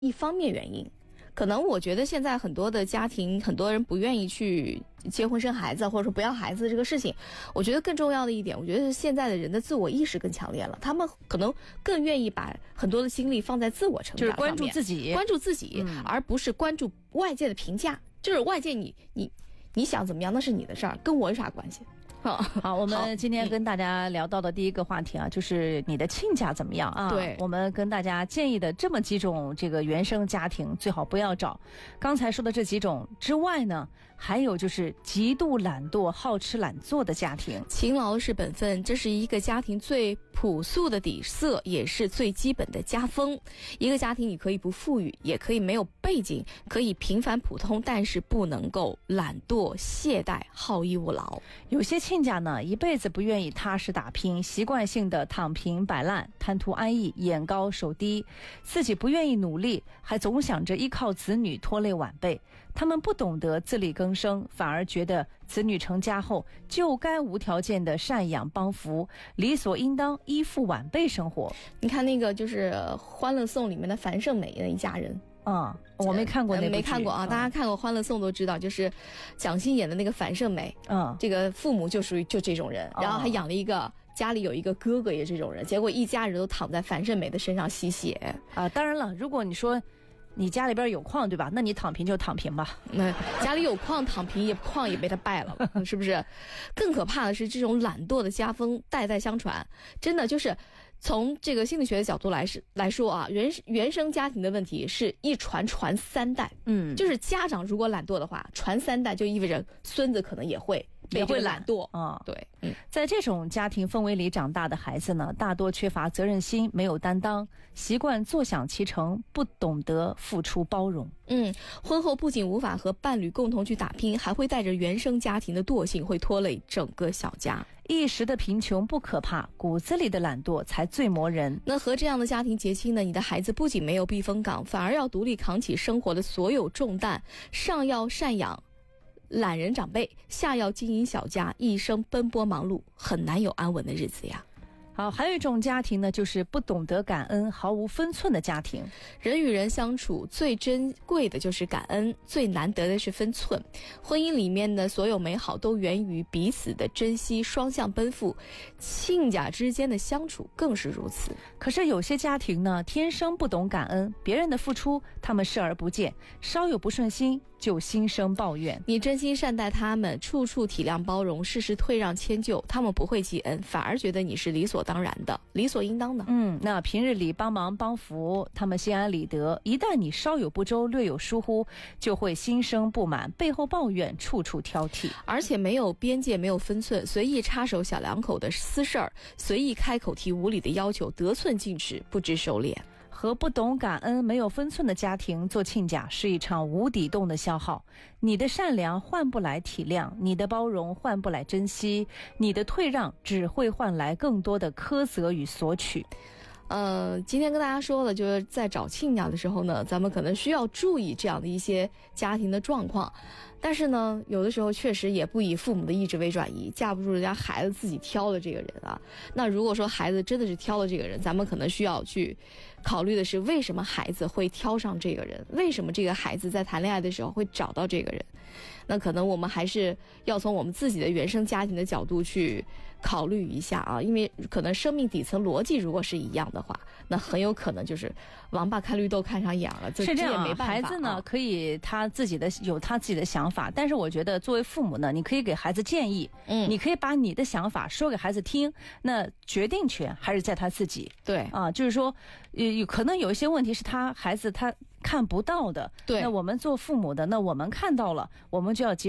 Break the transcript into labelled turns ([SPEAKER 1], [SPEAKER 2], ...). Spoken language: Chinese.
[SPEAKER 1] 一方面原因。可能我觉得现在很多的家庭，很多人不愿意去结婚生孩子，或者说不要孩子这个事情，我觉得更重要的一点，我觉得是现在的人的自我意识更强烈了，他们可能更愿意把很多的精力放在自我成长上面，
[SPEAKER 2] 就是关注自己，
[SPEAKER 1] 而不是关注外界的评价。就是外界你想怎么样那是你的事儿，跟我有啥关系？
[SPEAKER 2] 好，我们今天跟大家聊到的第一个话题啊，就是你的亲家怎么样啊？
[SPEAKER 1] 对，
[SPEAKER 2] 我们跟大家建议的这么几种这个原生家庭最好不要找。刚才说的这几种之外呢，还有就是极度懒惰、好吃懒做的家庭。
[SPEAKER 1] 勤劳是本分，这是一个家庭最朴素的底色，也是最基本的家风。一个家庭你可以不富裕，也可以没有背景，可以平凡普通，但是不能够懒惰、懈怠、好逸恶劳。
[SPEAKER 2] 有些亲家呢，一辈子不愿意踏实打拼，习惯性的躺平摆烂，贪图安逸，眼高手低，自己不愿意努力，还总想着依靠子女拖累晚辈。他们不懂得自力更生，反而觉得子女成家后就该无条件的赡养帮扶，理所应当依附晚辈生活。
[SPEAKER 1] 你看那个就是《欢乐颂》里面的樊胜美那一家人。
[SPEAKER 2] 我没看过那部剧，
[SPEAKER 1] 没看过啊。大家看过《欢乐颂》都知道，就是蒋欣演的那个樊胜美，这个父母就属于就这种人，然后还养了一个家里有一个哥哥也这种人，结果一家人都躺在樊胜美的身上吸血
[SPEAKER 2] 啊。当然了，如果你说你家里边有矿，对吧？那你躺平就躺平吧。
[SPEAKER 1] 那家里有矿躺平矿也被他败了，是不是？更可怕的是这种懒惰的家风代代相传，真的就是从这个心理学的角度来说啊，原生家庭的问题是一传3代。就是家长如果懒惰的话，传3代就意味着孙子可能也会懒惰啊。对，
[SPEAKER 2] 在这种家庭氛围里长大的孩子呢，大多缺乏责任心，没有担当，习惯坐享其成，不懂得付出包容。
[SPEAKER 1] 婚后不仅无法和伴侣共同去打拼，还会带着原生家庭的惰性，会拖累整个小家。
[SPEAKER 2] 一时的贫穷不可怕，骨子里的懒惰才最磨人。
[SPEAKER 1] 那和这样的家庭结亲呢，你的孩子不仅没有避风港，反而要独立扛起生活的所有重担，上要赡养懒人长辈，下要经营小家，一生奔波忙碌，很难有安稳的日子呀。
[SPEAKER 2] 好，还有一种家庭呢，就是不懂得感恩、毫无分寸的家庭。
[SPEAKER 1] 人与人相处最珍贵的就是感恩，最难得的是分寸。婚姻里面的所有美好都源于彼此的珍惜，双向奔赴。亲家之间的相处更是如此。
[SPEAKER 2] 可是有些家庭呢，天生不懂感恩，别人的付出他们视而不见，稍有不顺心就心生抱怨。
[SPEAKER 1] 你真心善待他们，处处体谅包容，事事退让迁就，他们不会记恩，反而觉得你是理所当然的，理所应当的。
[SPEAKER 2] 那平日里帮忙帮扶，他们心安理得，一旦你稍有不周，略有疏忽，就会心生不满，背后抱怨，处处挑剔，
[SPEAKER 1] 而且没有边界，没有分寸，随意插手小两口的私事儿，随意开口提无理的要求，得寸进尺，不知收敛。
[SPEAKER 2] 和不懂感恩、没有分寸的家庭做亲家是一场无底洞的消耗。你的善良换不来体谅，你的包容换不来珍惜，你的退让只会换来更多的苛责与索取。
[SPEAKER 1] 今天跟大家说了，就是在找亲家的时候呢，咱们可能需要注意这样的一些家庭的状况，但是呢，有的时候确实也不以父母的意志为转移，架不住人家孩子自己挑了这个人啊。那如果说孩子真的是挑了这个人，咱们可能需要去考虑的是，为什么孩子会挑上这个人？为什么这个孩子在谈恋爱的时候会找到这个人？那可能我们还是要从我们自己的原生家庭的角度去考虑一下啊，因为可能生命底层逻辑如果是一样的话，那很有可能就是王八看绿豆看上眼了，
[SPEAKER 2] 是这样。
[SPEAKER 1] 也没办法。
[SPEAKER 2] 孩子呢，可以他自己的想法，但是我觉得作为父母呢，你可以给孩子建议，你可以把你的想法说给孩子听，那决定权还是在他自己。
[SPEAKER 1] 对
[SPEAKER 2] 啊，就是说，可能有一些问题是孩子他看不到的，
[SPEAKER 1] 对，
[SPEAKER 2] 那我们做父母的，那我们看到了，我们就要